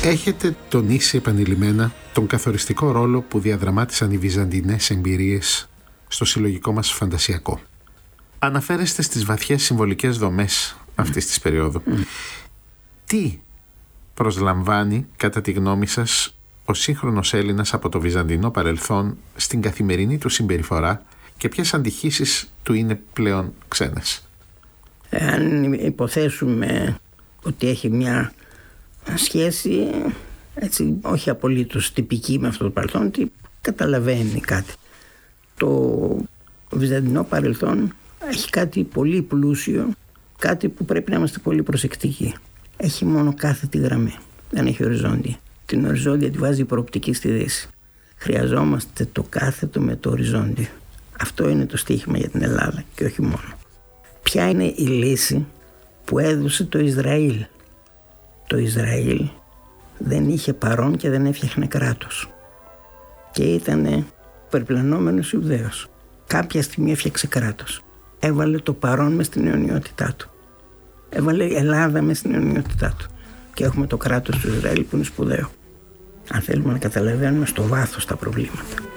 Έχετε τονίσει επανειλημμένα τον καθοριστικό ρόλο που διαδραμάτισαν οι βυζαντινές εμπειρίες στο συλλογικό μας φαντασιακό. Αναφέρεστε στις βαθιές συμβολικές δομές αυτής της περίοδου. Τι προσλαμβάνει, κατά τη γνώμη σας, ο σύγχρονος Έλληνας από το βυζαντινό παρελθόν στην καθημερινή του συμπεριφορά και ποιες αντιχήσεις του είναι πλέον ξένες? Αν υποθέσουμε ότι έχει μια σχέση, έτσι, όχι απολύτως τυπική με αυτό το παρελθόν, ότι καταλαβαίνει κάτι. Το βυζαντινό παρελθόν έχει κάτι πολύ πλούσιο, κάτι που πρέπει να είμαστε πολύ προσεκτικοί. Έχει μόνο κάθετη γραμμή, δεν έχει οριζόντια. Την οριζόντια τη βάζει η προοπτική στη Δύση. Χρειαζόμαστε το κάθετο με το οριζόντιο. Αυτό είναι το στίχημα για την Ελλάδα και όχι μόνο. Ποια είναι η λύση που έδωσε το Ισραήλ? Το Ισραήλ δεν είχε παρόν και δεν έφτιαχνε κράτος. Και ήταν περιπλανόμενος Ιουδαίος. Κάποια στιγμή έφτιαξε κράτος. Έβαλε το παρόν μες στην αιωνιότητά του. Έβαλε Ελλάδα μες στην αιωνιότητά του. Και έχουμε το κράτος του Ισραήλ που είναι σπουδαίο. Αν θέλουμε να καταλαβαίνουμε στο βάθος τα προβλήματα.